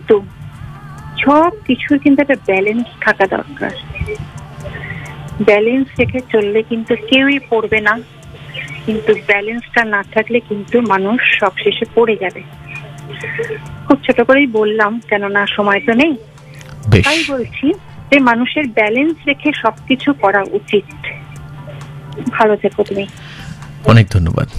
কিন্তু সব কিছুর কিন্তু একটা ব্যালেন্স থাকা দরকার। ব্যালেন্স রেখে চললে কিন্তু কেউই পড়বে না, কিন্তু ব্যালেন্সটা না থাকলে কিন্তু মানুষ সবশেষে পড়ে যাবে। খুব ছোট করেই বললাম, কেননা সময় তো নেই, তাই বলছি যে মানুষের ব্যালেন্স রেখে সবকিছু করা উচিত। ভালো থেকো তুমি। অনেক ধন্যবাদ।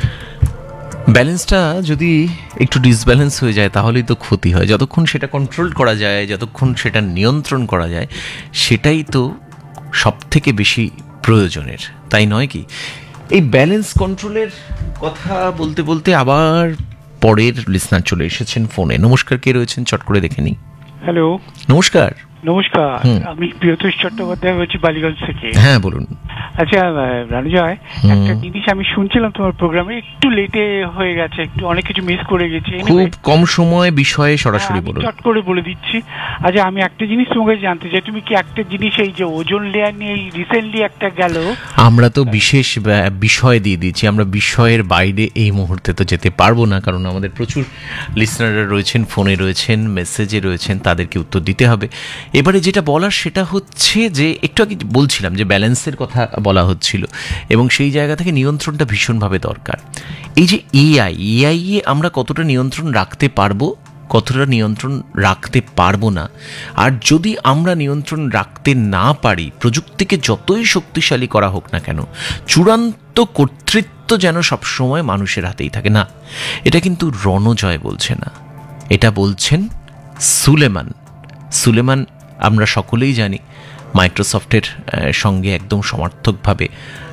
ব্যালেন্সটা যদি একটু ডিসব্যালেন্স হয়ে যায় তাহলেই তো ক্ষতি হয়। যতক্ষণ সেটা কন্ট্রোল করা যায়, যতক্ষণ সেটা নিয়ন্ত্রণ করা যায়, সেটাই তো সব থেকে বেশি প্রয়োজনের, তাই নয় কি? এই ব্যালেন্স কন্ট্রোলের কথা বলতে বলতে আবার পরের লিসনার চলে এসেছেন ফোনে। নমস্কার, কে রয়েছেন চট করে দেখে নিই। হ্যালো, নমস্কার। নমস্কার, আমি প্রিয়তোষ চট্টোপাধ্যায় বলছি বালিগঞ্জ থেকে। হ্যাঁ বলুন। আচ্ছা রানুজয়, একটা জিনিস আমি শুনছিলাম তোমার প্রোগ্রামে, একটু লেটে হয়ে গেছে, একটু অনেক কিছু মিস করে গেছি। খুব কম সময় বিষয়ে সরাসরি বলুন। চট করে বলে দিচ্ছি। আচ্ছা, আমি একটা জিনিস তোমাকে জানতে চাই, তুমি কি একটা জিনিস এই যে ওজোন লেয়ার নিয়ে রিসেন্টলি একটা গেল, আমরা তো বিশেষ বিষয় দিয়ে দিচ্ছি, আমরা বিষয়ের বাইরে এই মুহূর্তে তো যেতে পারবো না, কারণ আমাদের প্রচুর লিসনাররা রয়েছেন, ফোনে রয়েছেন, মেসেজে রয়েছেন, তাদেরকে উত্তর দিতে হবে। এবারে যেটা বলার সেটা হচ্ছে যে একটু আগে বলছিলাম যে ব্যালেন্সের কথা বলা হচ্ছিল, এবং সেই জায়গা থেকে নিয়ন্ত্রণটা ভীষণভাবে দরকার। এই যে এআই এ আমরা কতটা নিয়ন্ত্রণ রাখতে পারবো, কতটা নিয়ন্ত্রণ রাখতে পারবো না, আর যদি আমরা নিয়ন্ত্রণ রাখতে না পারি, প্রযুক্তিকে যতই শক্তিশালী করা হোক না কেন, চূড়ান্ত কর্তৃত্ব যেন সবসময় মানুষের হাতেই থাকে না। এটা কিন্তু রণজয় বলছে না, এটা বলছেন সুলেমান। আমরা সকলেই জানি মাইক্রোসফটের সঙ্গে একদম সমার্থকভাবে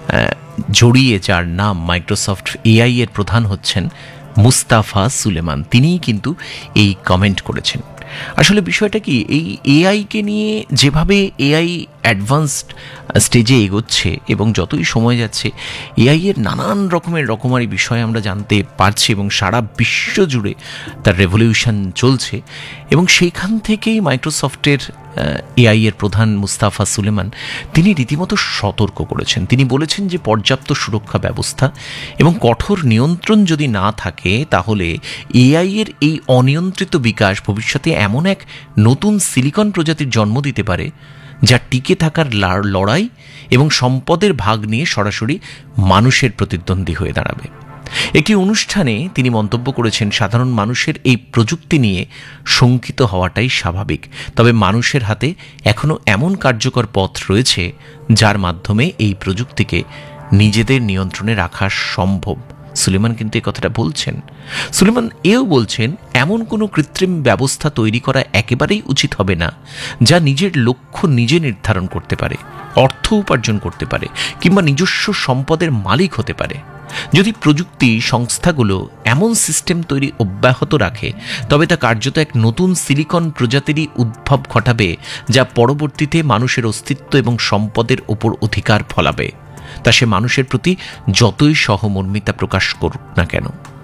জড়িয়ে, যার নাম মাইক্রোসফট এআই এর প্রধান হচ্ছেন মুস্তাফা সুলেমান, তিনিই কিন্তু এই কমেন্ট করেছেন। আসলে বিষয়টা কি, এই এআইকে নিয়ে যেভাবে এআই অ্যাডভান্সড স্টেজে এগোচ্ছে এবং যতই সময় যাচ্ছে এআই এর নানান রকমের রকমারি বিষয় আমরা জানতে পারছি এবং সারা বিশ্ব জুড়ে তার রেভলিউশন চলছে, এবং সেইখান থেকেই মাইক্রোসফটের এআই এর প্রধান মুস্তাফা সুলেমান তিনি রীতিমতো সতর্ক করেছেন। তিনি বলেছেন যে পর্যাপ্ত সুরক্ষা ব্যবস্থা এবং কঠোর নিয়ন্ত্রণ যদি না থাকে, তাহলে এআই এর এই অনিয়ন্ত্রিত বিকাশ ভবিষ্যতে এমন এক নতুন সিলিকন প্রজাতির জন্ম দিতে পারে যা টিকে থাকার লড়াই এবং সম্পদের ভাগ নিয়ে সরাসরি মানুষের প্রতিদ্বন্দ্বী হয়ে দাঁড়াবে। একটি অনুষ্ঠানে তিনি মন্তব্য করেছেন, সাধারণ মানুষের এই প্রযুক্তি নিয়ে শঙ্কিত হওয়াটাই স্বাভাবিক, তবে মানুষের হাতে এখনও এমন কার্যকর পথ রয়েছে যার মাধ্যমে এই প্রযুক্তিকে নিজেদের নিয়ন্ত্রণে রাখা সম্ভব। সুলেমান কিন্তু এই কথাটা বলছেন। সুলেমান এও বলছেন, এমন কোনো কৃত্রিম ব্যবস্থা তৈরি করা একেবারেই উচিত হবে না যা নিজের লক্ষ্য নিজে নির্ধারণ করতে পারে, অর্থ উপার্জন করতে পারে কিংবা নিজস্ব সম্পদের মালিক হতে পারে। যদি প্রযুক্তি সংস্থাগুলো এমন সিস্টেম তৈরি অব্যাহত রাখে, তবে তা কার্যত এক নতুন সিলিকন প্রজাতিরই উদ্ভব ঘটাবে, যা পরবর্তীতে মানুষের অস্তিত্ব এবং সম্পদের ওপর অধিকার ফলাবে, তা সে মানুষের প্রতি যতই সহমর্মিতা প্রকাশ করুক না কেন।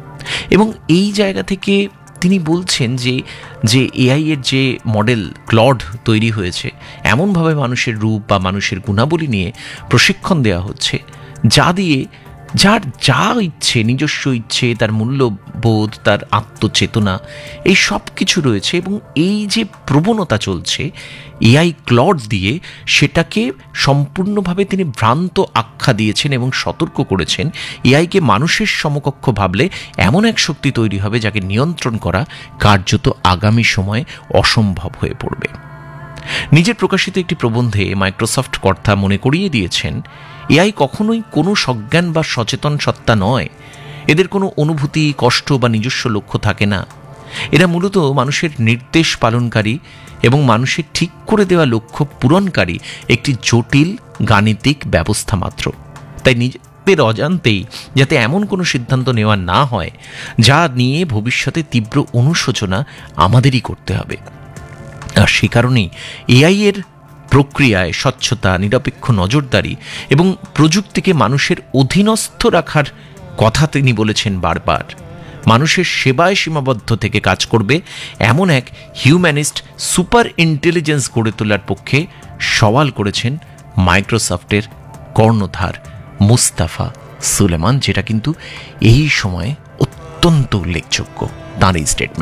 এবং এই জায়গা থেকে তিনি বলছেন যে এআই এর যে মডেল ক্লড তৈরি হয়েছে, এমনভাবে মানুষের রূপ বা মানুষের গুণাবলী নিয়ে প্রশিক্ষণ দেওয়া হচ্ছে, যা দিয়ে যার যা ইচ্ছে, নিজস্ব ইচ্ছে, তার মূল্যবোধ, তার আত্মচেতনা, এই সব কিছু রয়েছে। এবং এই যে প্রবণতা চলছে এআই ক্লড দিয়ে, সেটাকে সম্পূর্ণভাবে তিনি ভ্রান্ত আখ্যা দিয়েছেন এবং সতর্ক করেছেন, এআইকে মানুষের সমকক্ষ ভাবলে এমন এক শক্তি তৈরি হবে যাকে নিয়ন্ত্রণ করা কার্যত আগামী সময়ে অসম্ভব হয়ে পড়বে। নিজের প্রকাশিত একটি প্রবন্ধে মাইক্রোসফট কর্তা মনে করিয়ে দিয়েছেন, এআই কখনোই কোনো সজ্ঞান বা সচেতন সত্তা নয়। এদের কোনো অনুভূতি, কষ্ট বা নিজস্ব লক্ষ্য থাকে না। এরা মূলত মানুষের নির্দেশ পালনকারী এবং মানুষের ঠিক করে দেওয়া লক্ষ্য পূরণকারী একটি জটিল গাণিতিক ব্যবস্থা মাত্র। তাই নিজেদের অজান্তেই যাতে এমন কোনো সিদ্ধান্ত নেওয়া না হয় যা নিয়ে ভবিষ্যতে তীব্র অনুশোচনা আমাদেরই করতে হবে। আর সে কারণেই এআই এর প্রক্রিয়ায় স্বচ্ছতা, নিরপেক্ষ নজরদারি এবং প্রযুক্তিকে মানুষের অধীনস্থ রাখার কথা তিনি বলেছেন বারবার। মানুষের সেবায় সীমাবদ্ধ থেকে কাজ করবে এমন এক হিউম্যানিস্ট সুপার ইন্টেলিজেন্স গড়ে তোলার পক্ষে সওয়াল করেছেন মাইক্রোসফটের কর্ণধার মুস্তাফা সুলেমান, যেটা কিন্তু এই সময়ে অত্যন্ত উল্লেখযোগ্য তাঁর এই স্টেটমেন্ট।